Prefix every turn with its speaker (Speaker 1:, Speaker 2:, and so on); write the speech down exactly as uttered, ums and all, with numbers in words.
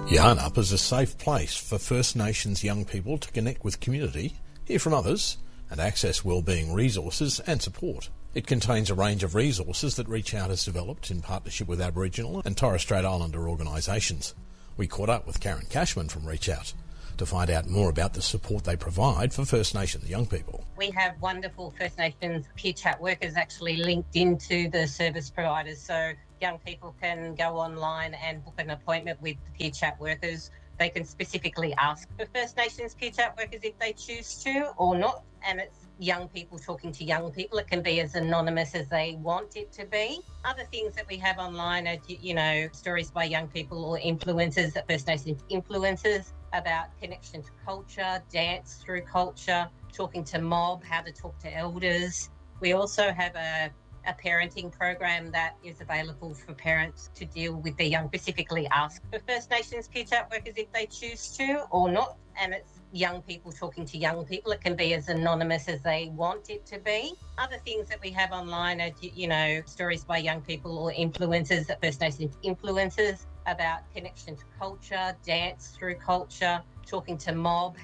Speaker 1: Yarnup is a safe place for First Nations young people to connect with community, hear from others, and access wellbeing resources and support. It contains a range of resources that Reach Out has developed in partnership with Aboriginal and Torres Strait Islander organisations. We caught up with Karen Cashman from Reach Out to find out more about the support they provide for First Nations young people.
Speaker 2: We have wonderful First Nations peer chat workers actually linked into the service providers, so young people can go online and book an appointment with the peer chat workers. They can specifically ask for First Nations peer chat workers if they choose to or not, and it's young people talking to young people. It can be as anonymous as they want it to be. Other things that we have online are, you know, stories by young people or influencers, First Nations influencers, about connection to culture, dance through culture, talking to mob, how to talk to elders. We also have a a parenting program that is available for parents to deal with their young, specifically ask for First Nations peer chat workers if they choose to or not. And it's young people talking to young people. It can be as anonymous as they want it to be. Other things that we have online are, you know, stories by young people or influencers, First Nations influencers, about connection to culture, dance through culture, talking to mob,